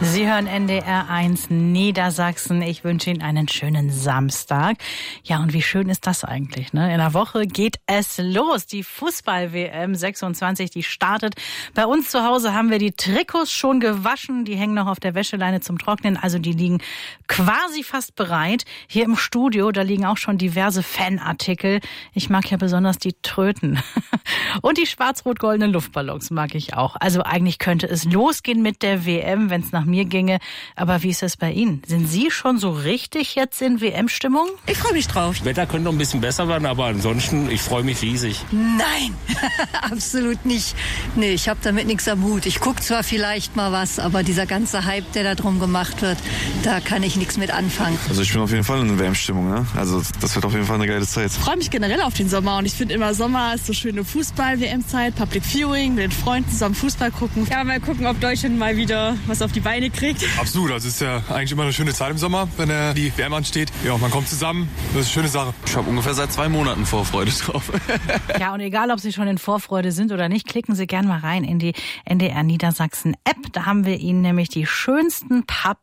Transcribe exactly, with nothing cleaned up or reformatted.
Sie hören N D R eins Niedersachsen. Ich wünsche Ihnen einen schönen Samstag. Ja, und wie schön ist das eigentlich, ne? In der Woche geht es los. Die Fußball-W M sechsundzwanzig, die startet. Bei uns zu Hause haben wir die Trikots schon gewaschen. Die hängen noch auf der Wäscheleine zum Trocknen. Also die liegen quasi fast bereit. Hier im Studio, da liegen auch schon diverse Fanartikel. Ich mag ja besonders die Tröten. Und die schwarz-rot-goldenen Luftballons mag ich auch. Also eigentlich könnte es losgehen mit der W M, wenn es nach mir ginge. Aber wie ist es bei Ihnen? Sind Sie schon so richtig jetzt in W M-Stimmung? Ich freue mich drauf. Das Wetter könnte noch ein bisschen besser werden, aber ansonsten, ich freue mich riesig. Nein, absolut nicht. Nee, ich habe damit nichts am Hut. Ich gucke zwar vielleicht mal was, aber dieser ganze Hype, der da drum gemacht wird, da kann ich nichts mit anfangen. Also ich bin auf jeden Fall in W M-Stimmung, ne? Also das wird auf jeden Fall eine geile Zeit. Ich freue mich generell auf den Sommer und ich finde immer Sommer ist so schöne Fußball-W M-Zeit, Public Viewing, mit den Freunden zusammen Fußball gucken. Ja, mal gucken, ob Deutschland mal wieder was auf die Beine kriegt. Absolut, also es ist ja eigentlich immer eine schöne Zeit im Sommer, wenn äh, die W M ansteht. Ja, man kommt zusammen, das ist eine schöne Sache. Ich habe ungefähr seit zwei Monaten Vorfreude drauf. Ja, und egal, ob Sie schon in Vorfreude sind oder nicht, klicken Sie gerne mal rein in die N D R Niedersachsen App. Da haben wir Ihnen nämlich die schönsten Public